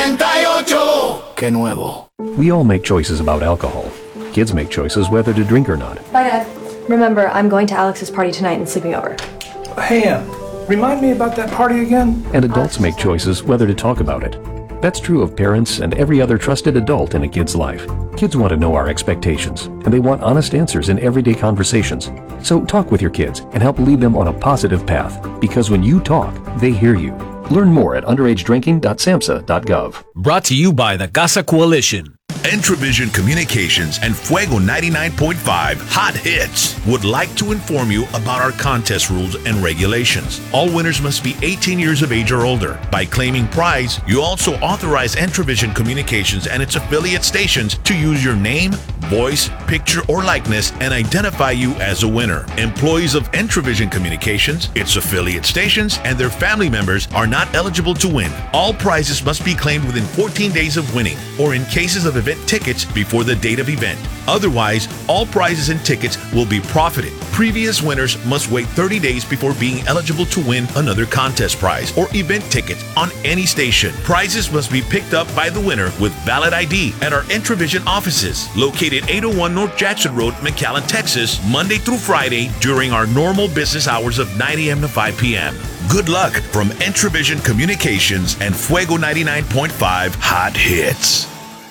98. ¡Qué nuevo! We all make choices about alcohol. Kids make choices whether to drink or not. Bye, Dad. Remember, I'm going to Alex's party tonight and sleeping over. Hey, remind me about that party again? And adults make choices whether to talk about it. That's true of parents and every other trusted adult in a kid's life. Kids want to know our expectations, and they want honest answers in everyday conversations. So talk with your kids and help lead them on a positive path, because when you talk, they hear you. Learn more at underagedrinking.samhsa.gov. Brought to you by the Casa Coalition. Entravision Communications and Fuego 99.5 Hot Hits would like to inform you about our contest rules and regulations. All winners must be 18 years of age or older. By claiming prize, you also authorize Entravision Communications and its affiliate stations to use your name, voice, picture, or likeness and identify you as a winner. Employees of Entravision Communications, its affiliate stations, and their family members are not eligible to win. All prizes must be claimed within 14 days of winning, or in cases of event tickets before the date of event. Otherwise, all prizes and tickets will be profited. Previous winners must wait 30 days before being eligible to win another contest prize or event ticket on any station. Prizes must be picked up by the winner with valid ID at our Entravision offices, located 801 North Jackson Road, McAllen, Texas, Monday through Friday during our normal business hours of 9 a.m. to 5 p.m. Good luck from Entravision Communications and Fuego 99.5 Hot Hits.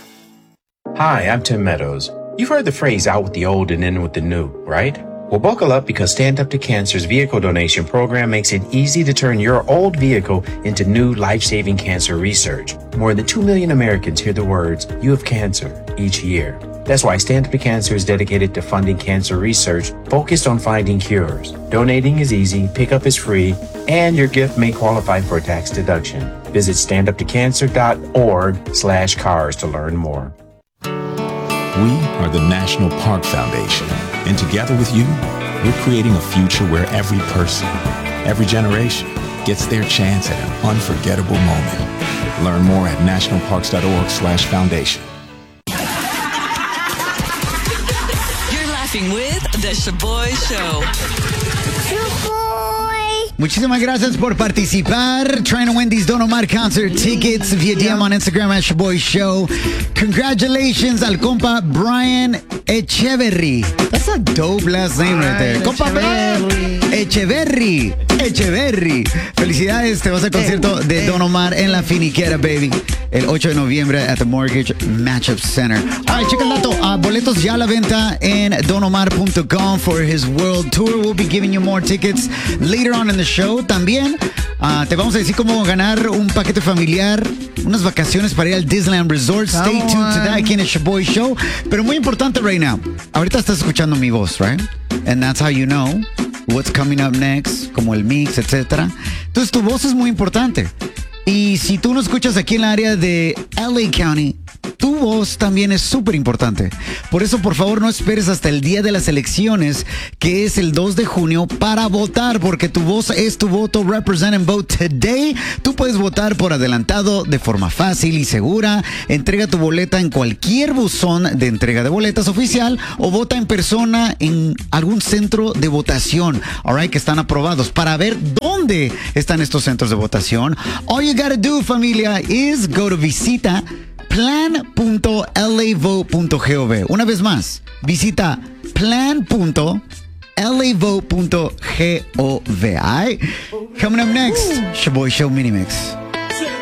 Hi, I'm Tim Meadows. You've heard the phrase out with the old and in with the new, right? Well, buckle up, because Stand Up to Cancer's vehicle donation program makes it easy to turn your old vehicle into new life-saving cancer research. More than 2 million Americans hear the words, "You have cancer," each year. That's why Stand Up to Cancer is dedicated to funding cancer research focused on finding cures. Donating is easy, pickup is free, and your gift may qualify for a tax deduction. Visit standuptocancer.org/cars to learn more. We are the National Park Foundation, and together with you, we're creating a future where every person, every generation, gets their chance at an unforgettable moment. Learn more at nationalparks.org/foundation. You're laughing with The Shaboy Show. Muchísimas gracias por participar. Trying to win these Don Omar concert tickets via DM on Instagram at Shaboy Show. Congratulations al compa Brian Echeverry. That's a dope last name right there. Compa Echeverry. Felicidades, te vas al concierto de Don Omar en La Finiquera, baby. El 8 de noviembre at the Mortgage Matchup Center. All right, checa el dato. Boletos ya a la venta en donomar.com for his world tour. We'll be giving you more tickets later on in the show. También te vamos a decir cómo ganar un paquete familiar, unas vacaciones para ir al Disneyland Resort. Stay tuned to that aquí en el Shaboy Show. Pero muy importante right now. Ahorita estás escuchando mi voz, right? And that's how you know what's coming up next, como el mix, etc. Entonces tu voz es muy importante. Y si tú no escuchas aquí en la área de LA County, tu voz también es súper importante. Por eso, por favor, no esperes hasta el día de las elecciones, que es el 2 de junio, para votar, porque tu voz es tu voto. Represent and vote today. Tú puedes votar por adelantado de forma fácil y segura. Entrega tu boleta en cualquier buzón de entrega de boletas oficial o vota en persona en algún centro de votación, alright, que están aprobados. Para ver dónde están estos centros de votación, all you gotta do, familia, is go to visita plan.lavote.gov. Una vez más, visita plan.lavote.gov. Coming up next, Shaboy Show Mini Mix.